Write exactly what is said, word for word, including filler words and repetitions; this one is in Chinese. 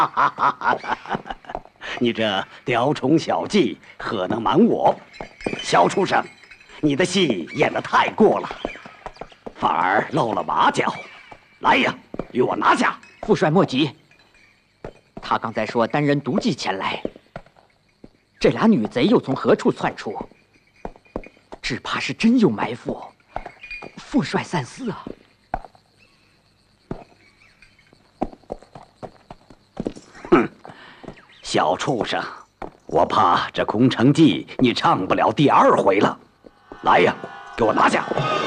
你这雕虫小技，何能瞒我？小畜生，你的戏演得太过了，反而露了马脚。来呀，与我拿下！ 副帅莫急，他刚才说单人独骑前来，这俩女贼又从何处窜出？只怕是真有埋伏。副帅三思啊！ 哼，小畜生，我怕这空城计你唱不了第二回了。来呀，给我拿下！